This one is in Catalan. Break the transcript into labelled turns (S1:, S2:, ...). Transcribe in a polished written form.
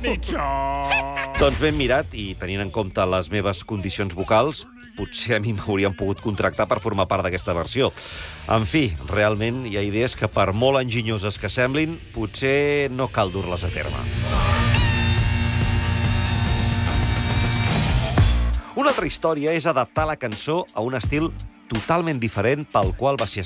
S1: mitjó.
S2: Doncs ben mirat, i tenint en compte les meves condicions vocals, potser a mi m'haurien pogut contractar per formar part d'aquesta versió. En fi, realment hi ha idees que, per molt enginyoses que semblin, potser no cal dur-les a terme. Una altra història és adaptar la cançó a un estil totalment diferent pel qual va ser